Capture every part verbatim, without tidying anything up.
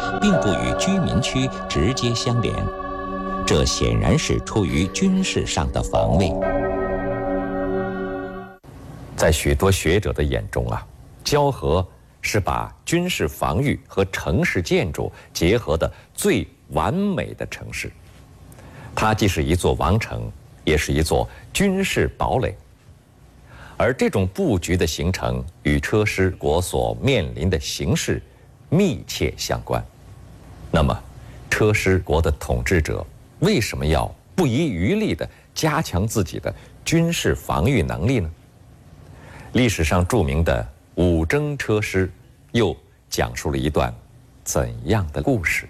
并不与居民区直接相连，这显然是出于军事上的防卫。 在许多学者的眼中啊，蛟河是把军事防御和城市建筑结合的最完美的城市。它既是一座王城，也是一座军事堡垒。而这种布局的形成与车师国所面临的形势密切相关。那么，车师国的统治者为什么要不遗余力地加强自己的军事防御能力呢？历史上著名的五征车师又讲述了一段怎样的故事？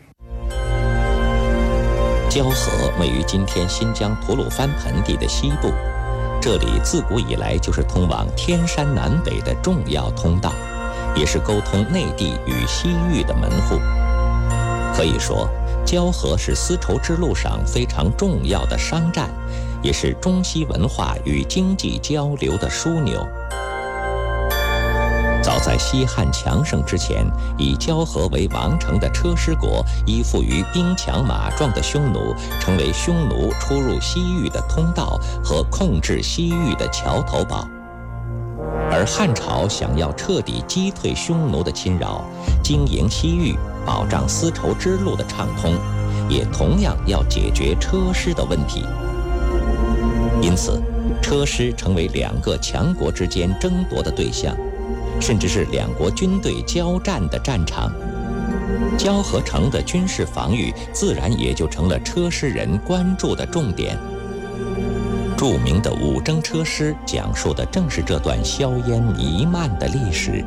蛟河位于今天新疆吐鲁番盆地的西部，这里自古以来就是通往天山南北的重要通道，也是沟通内地与西域的门户。可以说，蛟河是丝绸之路上非常重要的商站，也是中西文化与经济交流的枢纽。早在西汉强盛之前，以蛟河为王城的车师国，依附于兵强马壮的匈奴，成为匈奴出入西域的通道和控制西域的桥头堡。而汉朝想要彻底击退匈奴的侵扰，经营西域，保障丝绸之路的畅通，也同样要解决车师的问题。因此，车师成为两个强国之间争夺的对象，甚至是两国军队交战的战场。蛟河城的军事防御自然也就成了车师人关注的重点。著名的五征车师讲述的正是这段硝烟弥漫的历史。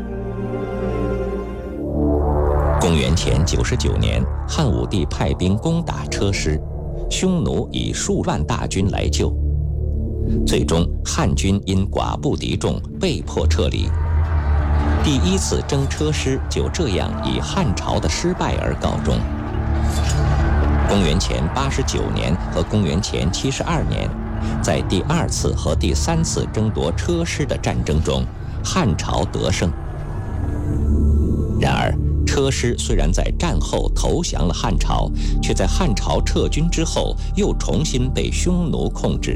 公元前九十九年，汉武帝派兵攻打车师，匈奴以数万大军来救，最终汉军因寡不敌众，被迫撤离。第一次征车师就这样以汉朝的失败而告终。公元前八十九年和公元前七十二年，在第二次和第三次争夺车师的战争中，汉朝得胜。然而，车师虽然在战后投降了汉朝，却在汉朝撤军之后又重新被匈奴控制。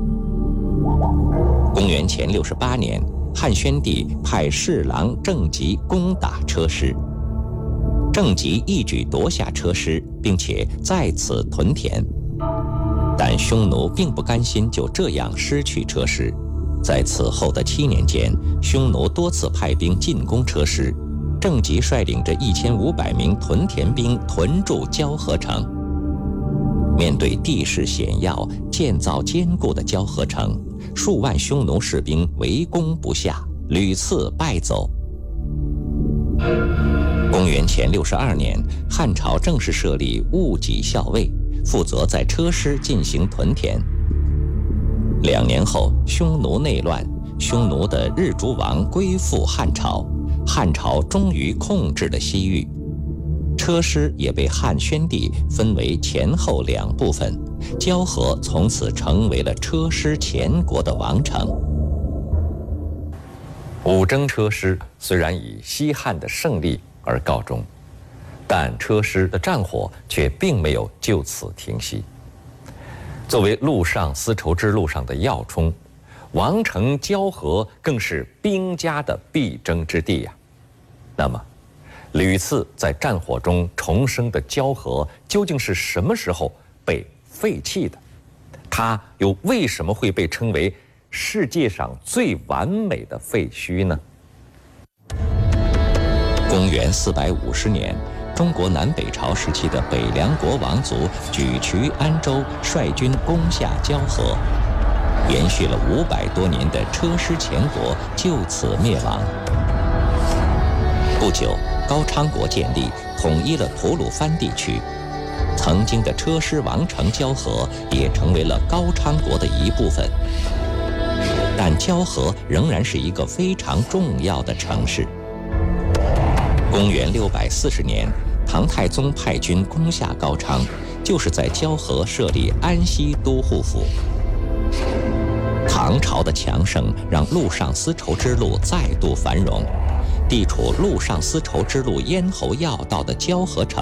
公元前六十八年，汉宣帝派侍郎郑吉攻打车师，郑吉一举夺下车师，并且在此屯田。但匈奴并不甘心就这样失去车师，在此后的七年间，匈奴多次派兵进攻车师，郑吉率领着一千五百名屯田兵屯驻蛟河城。面对地势险要、建造坚固的蛟河城，数万匈奴士兵围攻不下，屡次败走。公元前六十二年，汉朝正式设立戊己校尉，负责在车师进行屯田。两年后，匈奴内乱，匈奴的日逐王归附汉朝，汉朝终于控制了西域。车师也被汉宣帝分为前后两部分，蛟河从此成为了车师前国的王城。 五征车师虽然以西汉的胜利而告终，但车师的战火却并没有就此停息。作为陆上丝绸之路上的要冲，王城蛟河更是兵家的必争之地呀。那么，屡次在战火中重生的蛟河究竟是什么时候被废弃的？它又为什么会被称为世界上最完美的废墟呢？ 公元四百五十年，中国南北朝时期的北凉国王族举渠安州率军攻下蛟河，延续了五百多年的车师前国就此灭亡。不久，高昌国建立，统一了吐鲁番地区。曾经的车师王城蛟河也成为了高昌国的一部分。但蛟河仍然是一个非常重要的城市。公元六百四十年，唐太宗派军攻下高昌，就是在蛟河设立安西都护府。唐朝的强盛让陆上丝绸之路再度繁荣。地处陆上丝绸之路咽喉要道的蛟河城